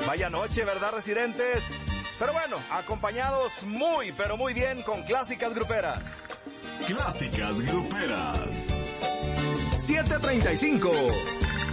Vaya noche, ¿verdad, residentes? Pero bueno, acompañados muy, pero muy bien con clásicas gruperas. Clásicas gruperas. 7:35.